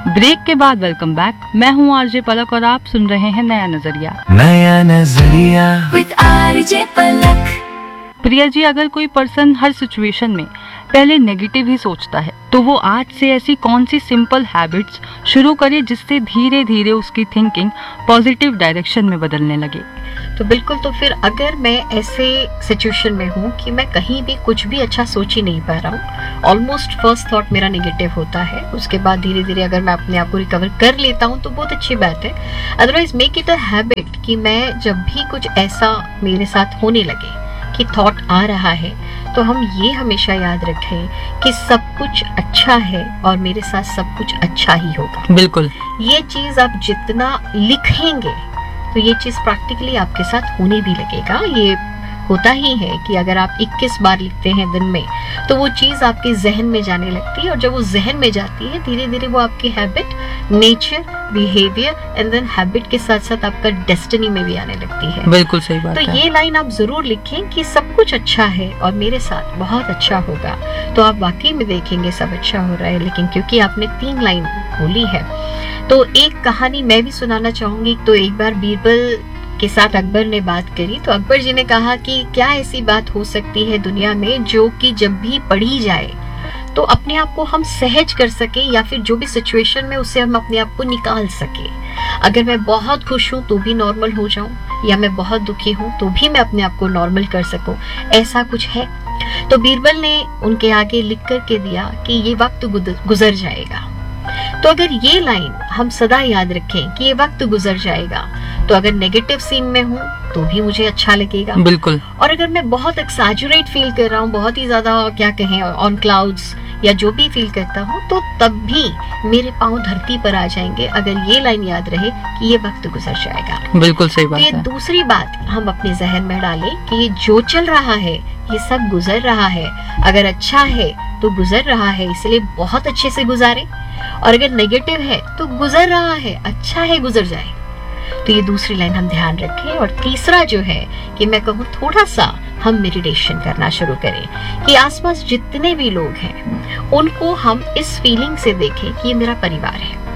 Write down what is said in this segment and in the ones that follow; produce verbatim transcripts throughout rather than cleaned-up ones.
Break के बाद welcome back. मैं हूँ आरजे पलक और आप सुन रहे हैं नया नजरिया। नया नजरिया विद आरजे पलक। प्रिया जी, अगर कोई पर्सन हर सिचुएशन में पहले नेगेटिव ही सोचता है तो वो आज से ऐसी कौन सी सिंपल हैबिट्स शुरू करे जिससे धीरे धीरे उसकी थिंकिंग पॉजिटिव डायरेक्शन में बदलने लगे? तो बिल्कुल, तो फिर अगर मैं ऐसे सिचुएशन में हूँ कि मैं कहीं भी कुछ भी अच्छा सोच ही नहीं पा रहा हूँ, ऑलमोस्ट फर्स्ट थॉट मेरा नेगेटिव होता है, उसके बाद धीरे धीरे अगर मैं अपने आप को रिकवर कर लेता हूँ तो बहुत अच्छी बात है। Otherwise make it a habit कि मैं जब भी कुछ ऐसा मेरे साथ होने लगे कि थॉट आ रहा है तो हम ये हमेशा याद रखें कि सब कुछ अच्छा है और मेरे साथ सब कुछ अच्छा ही होगा। बिल्कुल, ये चीज आप जितना लिखेंगे तो ये चीज प्रैक्टिकली आपके साथ होने भी लगेगा। ये होता ही है कि अगर आप इक्कीस बार लिखते हैं दिन में तो वो चीज आपके जहन में जाने लगती है, और जब वो जहन में जाती है धीरे धीरे वो आपकी habit, nature, behaviour and then habit के साथ साथ आपका डेस्टिनी में भी आने लगती है। बिल्कुल सही बात तो है। ये लाइन आप जरूर लिखें कि सब कुछ अच्छा है और मेरे साथ बहुत अच्छा होगा, तो आप वाकई में देखेंगे सब अच्छा हो रहा है। लेकिन क्योंकि आपने तीन लाइन बोली है तो एक कहानी मैं भी सुनाना चाहूंगी। तो एक बार बीरबल के साथ अकबर ने बात करी तो अकबर जी ने कहा कि क्या ऐसी बात हो सकती है दुनिया में जो कि जब भी पढ़ी जाए तो अपने आप को हम सहज कर सके, या फिर जो भी सिचुएशन में उससे हम अपने आप को निकाल सके। अगर मैं बहुत खुश हूँ तो भी नॉर्मल हो जाऊं, या मैं बहुत दुखी हूँ तो भी मैं अपने आप को नॉर्मल कर सकूं, ऐसा कुछ है? तो बीरबल ने उनके आगे लिख करके दिया कि ये वक्त गुजर जाएगा। तो अगर ये लाइन हम सदा याद रखें कि ये वक्त गुजर जाएगा, तो अगर नेगेटिव सीन में हूँ तो भी मुझे अच्छा लगेगा। बिल्कुल। और अगर मैं बहुत एक्सैजरेट फील कर रहा हूँ, बहुत ही ज्यादा क्या कहें ऑन क्लाउड्स या जो भी फील करता हूँ, तो तब भी मेरे पांव धरती पर आ जाएंगे अगर ये लाइन याद रहे कि ये वक्त गुजर जाएगा। बिल्कुल सही बात तो ये है। दूसरी दूसरी बात हम अपने जहन में डालें कि ये जो चल रहा है ये सब गुजर रहा है, अगर अच्छा है तो गुजर रहा है, इसलिए बहुत अच्छे से गुजारे, और अगर नेगेटिव है तो गुजर रहा है, अच्छा है गुजर जाए। तो ये दूसरी लाइन हम ध्यान रखें। और तीसरा जो है कि मैं कहूँ थोड़ा सा हम मेडिटेशन करना शुरू करें कि आसपास जितने भी लोग हैं उनको हम इस फीलिंग से देखें कि ये मेरा परिवार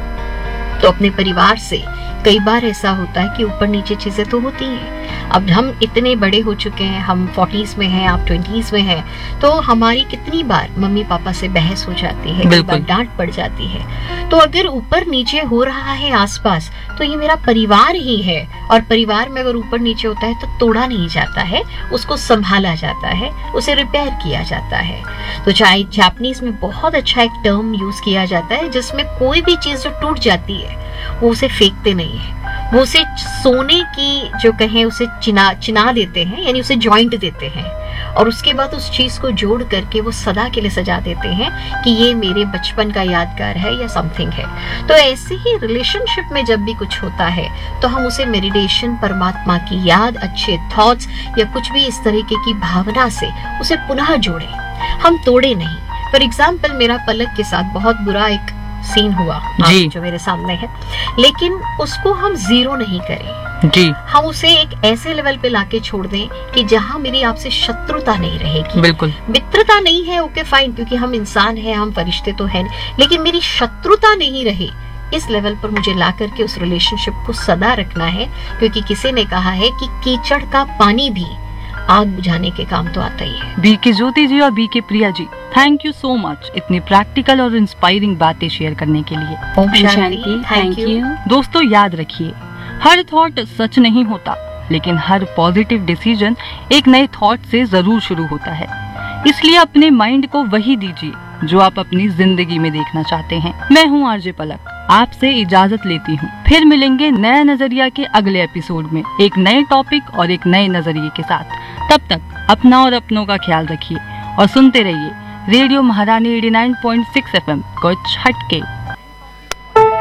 है। तो अपने परिवार से कई बार ऐसा होता है कि ऊपर नीचे चीजें तो होती हैं। अब हम इतने बड़े हो चुके हैं, हम फोर्टीज में हैं, आप ट्वेंटीज में हैं, तो हमारी कितनी बार मम्मी पापा से बहस हो जाती है, कई बार डांट पड़ जाती है। तो अगर ऊपर नीचे हो रहा है आसपास तो ये मेरा परिवार ही है, और परिवार में अगर ऊपर नीचे होता है तो तोड़ा नहीं जाता है, उसको संभाला जाता है, उसे रिपेयर किया जाता है। तो चाहे जापानीज में बहुत अच्छा एक टर्म यूज किया जाता है जिसमें कोई भी चीज जो टूट जाती है वो उसे फेंकते नहीं है, वो उसे सोने की जो कहें उसे चिना चिना देते हैं, यानी उसे जॉइंट देते हैं, और उसके बाद उस चीज को जोड़ करके वो सदा के लिए सजा देते हैं कि ये मेरे बचपन का यादगार है या समथिंग है। तो ऐसे ही रिलेशनशिप में जब भी कुछ होता है तो हम उसे मेडिटेशन, परमात्मा की याद, अच्छे थॉट्स या कुछ भी इस तरीके की भावना से उसे पुनः जोड़े, हम तोड़े नहीं। फॉर एग्जाम्पल मेरा पलक के साथ बहुत बुरा एक सीन हुआ जी, जो मेरे सामने है, लेकिन उसको हम जीरो नहीं करें जी, हम उसे एक ऐसे लेवल पे लाके छोड़ दें कि जहां मेरी आपसे शत्रुता नहीं रहेगी। बिल्कुल, मित्रता नहीं है, ओके फाइन, क्योंकि हम इंसान हैं, हम फरिश्ते तो हैं, लेकिन मेरी शत्रुता नहीं रहे, इस लेवल पर मुझे ला करके उस रिलेशनशिप को सदा रखना है। क्योंकि किसी ने कहा है कि कीचड़ का पानी भी आग बुझाने के काम तो आता ही है। बी के ज्योति जी और बी के Priya ji, thank you so much इतनी प्रैक्टिकल और इंस्पायरिंग बातें शेयर करने के लिए। Om Shanti, thank you. दोस्तों याद रखिए, हर थॉट सच नहीं होता, लेकिन हर पॉजिटिव डिसीजन एक नए थॉट से जरूर शुरू होता है। इसलिए अपने माइंड को वही दीजिए जो आप अपनी जिंदगी में देखना चाहते हैं। मैं हूँ आरजे पलक, आपसे इजाजत लेती हूँ। फिर मिलेंगे नया नजरिया के अगले एपिसोड में एक नए टॉपिक और एक नए नजरिए के साथ। तब तक अपना और अपनों का ख्याल रखिए और सुनते रहिए रेडियो महारानी eighty nine point six F M, कुछ हटके।